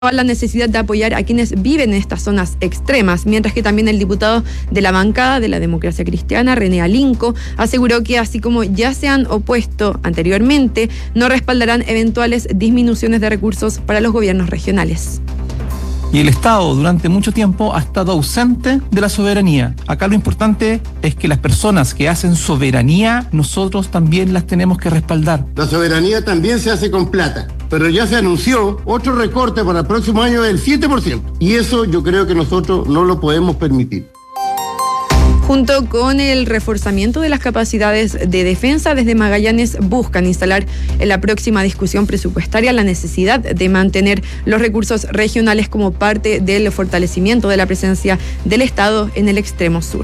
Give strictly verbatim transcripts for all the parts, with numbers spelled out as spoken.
la necesidad de apoyar a quienes viven en estas zonas extremas, mientras que también el diputado de la bancada de la Democracia Cristiana, René Alinco, aseguró que así como ya se han opuesto anteriormente, no respaldarán eventuales disminuciones de recursos para los gobiernos regionales. Y el Estado durante mucho tiempo ha estado ausente de la soberanía. Acá lo importante es que las personas que hacen soberanía, nosotros también las tenemos que respaldar. La soberanía también se hace con plata, pero ya se anunció otro recorte para el próximo año del siete por ciento. Y eso yo creo que nosotros no lo podemos permitir. Junto con el reforzamiento de las capacidades de defensa, desde Magallanes buscan instalar en la próxima discusión presupuestaria la necesidad de mantener los recursos regionales como parte del fortalecimiento de la presencia del Estado en el extremo sur.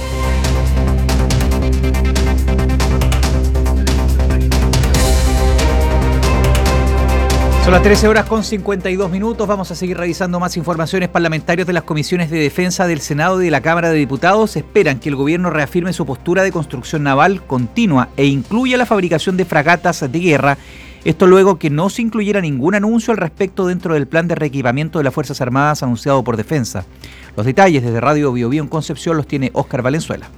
Son las trece horas con cincuenta y dos minutos. Vamos a seguir revisando más informaciones. Parlamentarios de las comisiones de defensa del Senado y de la Cámara de Diputados esperan que el gobierno reafirme su postura de construcción naval continua e incluya la fabricación de fragatas de guerra. Esto luego que no se incluyera ningún anuncio al respecto dentro del plan de reequipamiento de las Fuerzas Armadas anunciado por Defensa. Los detalles desde Radio Bio Bio en Concepción los tiene Óscar Valenzuela.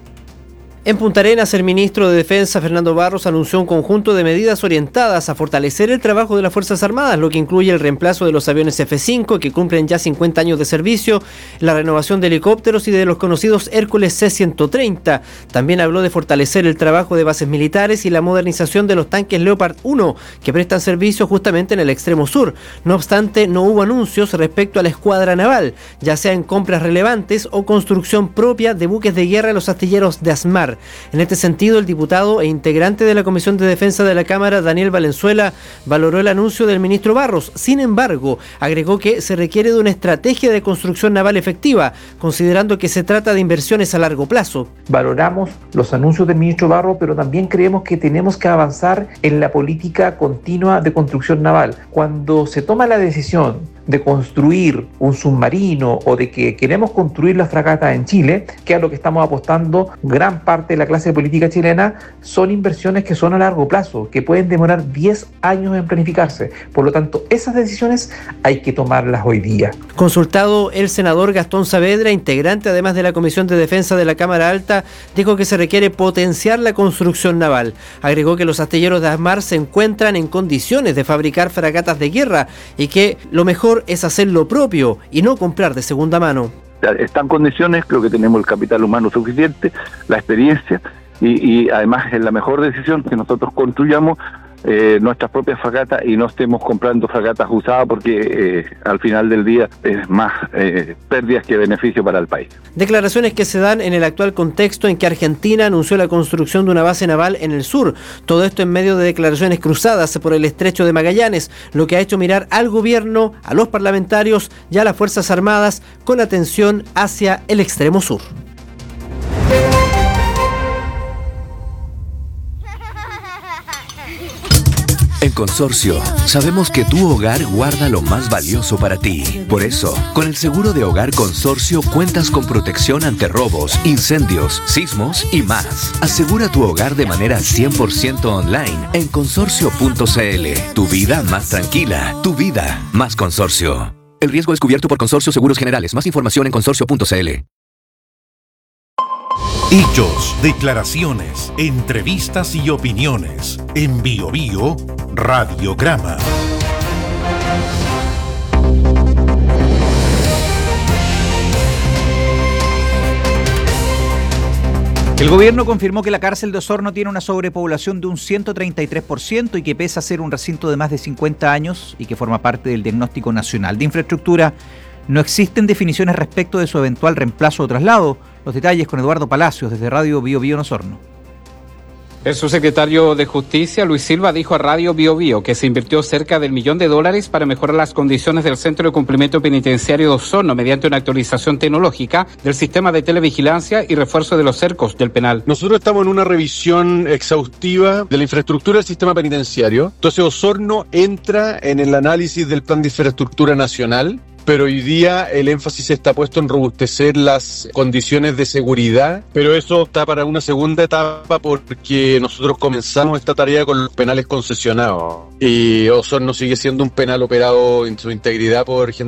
En Punta Arenas, el ministro de Defensa, Fernando Barros, anunció un conjunto de medidas orientadas a fortalecer el trabajo de las Fuerzas Armadas, lo que incluye el reemplazo de los aviones F cinco, que cumplen ya cincuenta años de servicio, la renovación de helicópteros y de los conocidos Hércules C ciento treinta. También habló de fortalecer el trabajo de bases militares y la modernización de los tanques Leopard uno, que prestan servicio justamente en el extremo sur. No obstante, no hubo anuncios respecto a la escuadra naval, ya sea en compras relevantes o construcción propia de buques de guerra en los astilleros de Asmar. En este sentido, el diputado e integrante de la Comisión de Defensa de la Cámara, Daniel Valenzuela, valoró el anuncio del ministro Barros. Sin embargo, agregó que se requiere de una estrategia de construcción naval efectiva, considerando que se trata de inversiones a largo plazo. Valoramos los anuncios del ministro Barros, pero también creemos que tenemos que avanzar en la política continua de construcción naval. Cuando se toma la decisión de construir un submarino o de que queremos construir la fragata en Chile, que es a lo que estamos apostando gran parte de la clase política chilena, son inversiones que son a largo plazo, que pueden demorar diez años en planificarse. Por lo tanto, esas decisiones hay que tomarlas hoy día. Consultado, el senador Gastón Saavedra, integrante además de la Comisión de Defensa de la Cámara Alta, dijo que se requiere potenciar la construcción naval. Agregó que los astilleros de Asmar se encuentran en condiciones de fabricar fragatas de guerra y que lo mejor es hacer lo propio y no comprar de segunda mano. Están en condiciones, creo que tenemos el capital humano suficiente, la experiencia y, y además es la mejor decisión que nosotros construyamos eh, nuestras propias fragatas y no estemos comprando fragatas usadas porque eh, al final del día es más eh, pérdidas que beneficio para el país. Declaraciones que se dan en el actual contexto en que Argentina anunció la construcción de una base naval en el sur. Todo esto en medio de declaraciones cruzadas por el estrecho de Magallanes, lo que ha hecho mirar al gobierno, a los parlamentarios y a las Fuerzas Armadas con atención hacia el extremo sur. En Consorcio, sabemos que tu hogar guarda lo más valioso para ti. Por eso, con el seguro de hogar Consorcio cuentas con protección ante robos, incendios, sismos y más. Asegura tu hogar de manera cien por ciento online en consorcio punto c l. Tu vida más tranquila, tu vida más Consorcio. El riesgo es cubierto por Consorcio Seguros Generales. Más información en consorcio punto c l. Hechos, declaraciones, entrevistas y opiniones. En Bio Bio, Radiograma. El gobierno confirmó que la cárcel de Osorno tiene una sobrepoblación de un ciento treinta y tres por ciento y que pese a ser un recinto de más de cincuenta años y que forma parte del diagnóstico nacional de infraestructura, no existen definiciones respecto de su eventual reemplazo o traslado. Los detalles con Eduardo Palacios desde Radio Bio Bio en Osorno. El subsecretario de Justicia, Luis Silva, dijo a Radio Bio Bio que se invirtió cerca del millón de dólares para mejorar las condiciones del Centro de Cumplimiento Penitenciario de Osorno mediante una actualización tecnológica del sistema de televigilancia y refuerzo de los cercos del penal. Nosotros estamos en una revisión exhaustiva de la infraestructura del sistema penitenciario. Entonces Osorno entra en el análisis del plan de infraestructura nacional pero hoy día el énfasis está puesto en robustecer las condiciones de seguridad, pero eso está para una segunda etapa porque nosotros comenzamos esta tarea con los penales concesionados y Osorno sigue siendo un penal operado en su integridad por